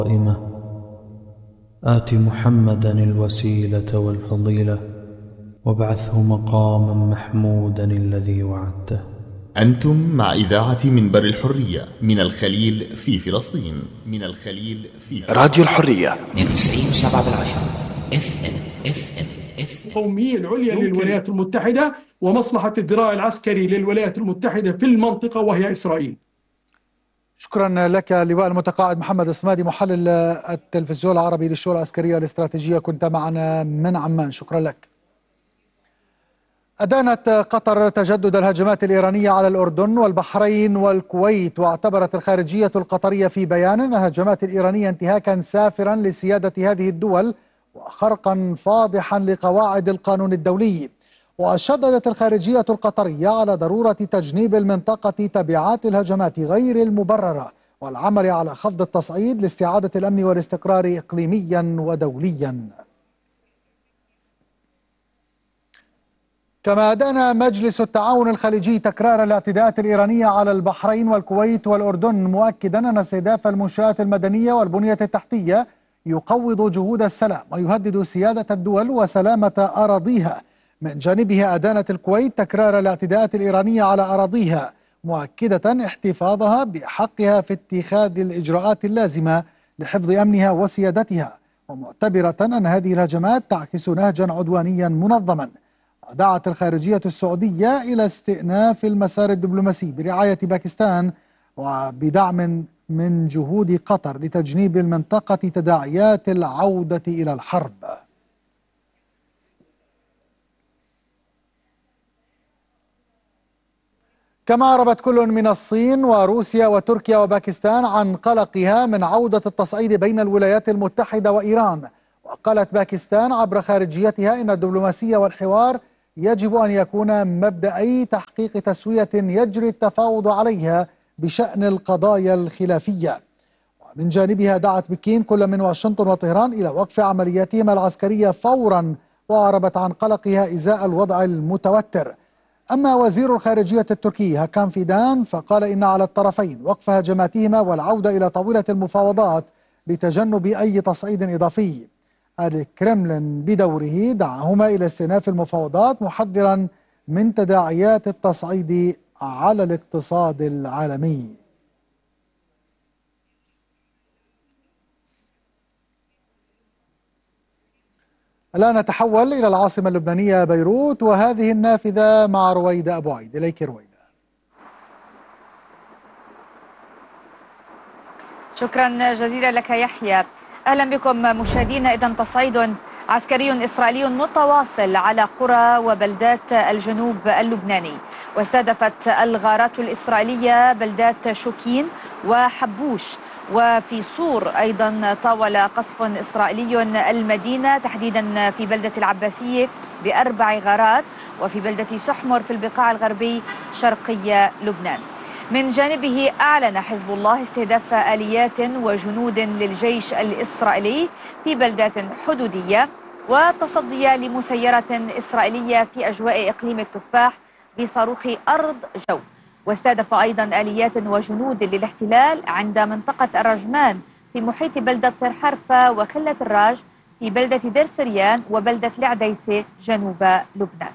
قائمة آت محمدا الوسيلة والفضيلة وابعثه مقاما محمودا الذي وعدته. أنتم مع إذاعة منبر الحرية من الخليل في فلسطين. راديو الحرية 92.7 FM. القومية العليا للولايات المتحدة ومصلحة الذراع العسكري للولايات المتحدة في المنطقة وهي إسرائيل. شكرا لك لواء المتقاعد محمد الصمادي محلل التلفزيون العربي للشؤون العسكرية والاستراتيجية، كنت معنا من عمان، شكرا لك. أدانت قطر تجدد الهجمات الإيرانية على الأردن والبحرين والكويت، واعتبرت الخارجية القطرية في بيان أن الهجمات الإيرانية انتهاكا سافرا لسيادة هذه الدول وخرقا فاضحا لقواعد القانون الدولي. وشددت الخارجية القطرية على ضرورة تجنيب المنطقة تبعات الهجمات غير المبررة والعمل على خفض التصعيد لاستعادة الأمن والاستقرار إقليميا ودوليا. كما أدان مجلس التعاون الخليجي تكرار الاعتداءات الإيرانية على البحرين والكويت والأردن، مؤكدا أن استهداف المنشآت المدنية والبنية التحتية يقوض جهود السلام ويهدد سيادة الدول وسلامة أراضيها. من جانبها أدانت الكويت تكرار الاعتداءات الإيرانية على أراضيها، مؤكدة احتفاظها بحقها في اتخاذ الإجراءات اللازمة لحفظ أمنها وسيادتها، ومعتبرة أن هذه الهجمات تعكس نهجا عدوانيا منظما. دعت الخارجية السعودية إلى استئناف المسار الدبلوماسي برعاية باكستان وبدعم من جهود قطر لتجنيب المنطقة تداعيات العودة إلى الحرب. كما أعربت كل من الصين وروسيا وتركيا وباكستان عن قلقها من عودة التصعيد بين الولايات المتحدة وإيران. وقالت باكستان عبر خارجيتها إن الدبلوماسية والحوار يجب أن يكون مبدأي تحقيق تسوية يجري التفاوض عليها بشأن القضايا الخلافية. ومن جانبها دعت بكين كل من واشنطن وطهران إلى وقف عملياتهما العسكرية فورا، وأعربت عن قلقها إزاء الوضع المتوتر. أما وزير الخارجية التركي هاكان فيدان فقال إن على الطرفين وقف هجماتهما والعودة إلى طاولة المفاوضات لتجنب أي تصعيد إضافي. الكرملين بدوره دعاهما إلى استئناف المفاوضات، محذرا من تداعيات التصعيد على الاقتصاد العالمي. الآن نتحول إلى العاصمة اللبنانية بيروت، وهذه النافذة مع رويدة أبو عيد. إليك رويدة. شكرا جزيلا لك يحيى. أهلا بكم مشاهدينا. إذن تصعيد عسكري إسرائيلي متواصل على قرى وبلدات الجنوب اللبناني، واستهدفت الغارات الإسرائيلية بلدات شوكين وحبوش، وفي صور أيضا طاول قصف إسرائيلي المدينة، تحديدا في بلدة العباسية ب4 غارات، وفي بلدة سحمر في البقاع الغربي شرقي لبنان. من جانبه أعلن حزب الله استهداف آليات وجنود للجيش الإسرائيلي في بلدات حدودية، وتصدي لمسيرة إسرائيلية في أجواء إقليم التفاح بصاروخ أرض جو. واستهدف أيضا آليات وجنود للاحتلال عند منطقة الرجمان في محيط بلدة طير حرفة وخلة الراج في بلدة دير سريان وبلدة العديسة جنوب لبنان.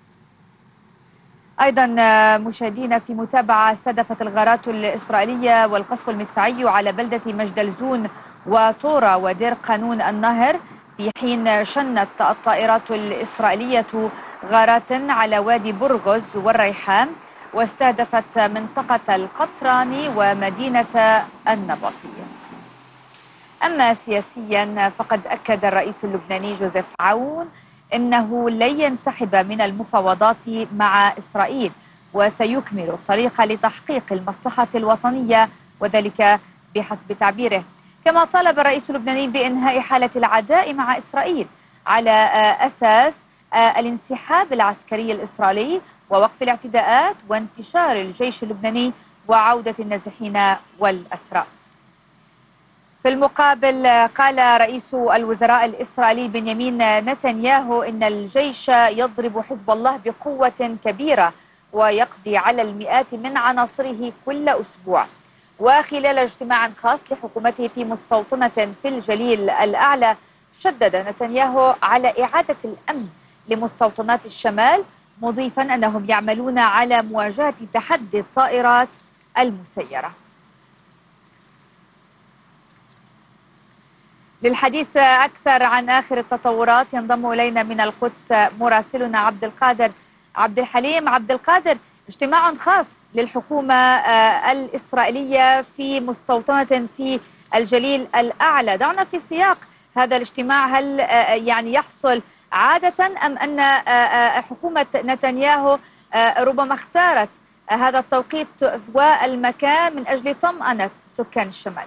أيضا مشاهدينا في متابعة، استهدفت الغارات الإسرائيلية والقصف المدفعي على بلدة مجدلزون وطورة ودير قانون النهر، في حين شنت الطائرات الإسرائيلية غارات على وادي برغز والريحان، واستهدفت منطقة القطراني ومدينة النبطية. أما سياسيا فقد أكد الرئيس اللبناني جوزيف عون إنه لن ينسحب من المفاوضات مع إسرائيل، وسيكمل الطريق لتحقيق المصلحة الوطنية، وذلك بحسب تعبيره. كما طالب الرئيس اللبناني بإنهاء حالة العداء مع إسرائيل على أساس الانسحاب العسكري الإسرائيلي ووقف الاعتداءات وانتشار الجيش اللبناني وعودة النازحين والأسرى. في المقابل قال رئيس الوزراء الإسرائيلي بنيامين نتنياهو إن الجيش يضرب حزب الله بقوة كبيرة ويقضي على المئات من عناصره كل أسبوع. وخلال اجتماع خاص لحكومته في مستوطنة في الجليل الأعلى، شدد نتنياهو على إعادة الأمن لمستوطنات الشمال، مضيفا أنهم يعملون على مواجهة تحدي الطائرات المسيرة. للحديث أكثر عن آخر التطورات ينضم إلينا من القدس مراسلنا عبد القادر عبد الحليم. عبد القادر، اجتماع خاص للحكومة الإسرائيلية في مستوطنة في الجليل الأعلى، دعنا في سياق هذا الاجتماع، هل يعني يحصل عادة أم أن حكومة نتنياهو ربما اختارت هذا التوقيت والمكان من أجل طمأنة سكان الشمال؟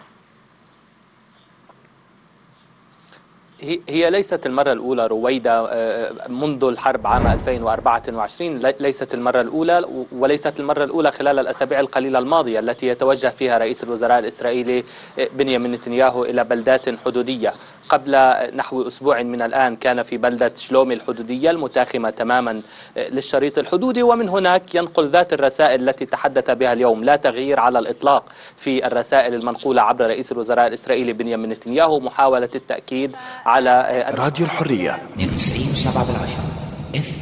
هي ليست المرة الأولى رويدة منذ الحرب عام 2024، ليست المرة الأولى وليست المرة الأولى خلال الأسابيع القليلة الماضية التي يتوجه فيها رئيس الوزراء الإسرائيلي بنيامين نتنياهو إلى بلدات حدودية. قبل نحو أسبوع من الآن كان في بلدة شلومي الحدودية المتاخمة تماما للشريط الحدودي، ومن هناك ينقل ذات الرسائل التي تحدث بها اليوم. لا تغيير على الإطلاق في الرسائل المنقولة عبر رئيس الوزراء الإسرائيلي بنيامين نتنياهو، محاولة التأكيد على راديو الحرية 92.7